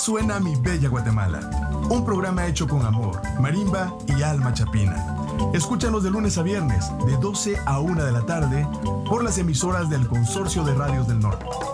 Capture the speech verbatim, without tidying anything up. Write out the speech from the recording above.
Suena Mi Bella Guatemala, un programa hecho con amor, marimba y alma chapina. Escúchanos de lunes a viernes, de doce a una de la tarde, por las emisoras del Consorcio de Radios del Norte.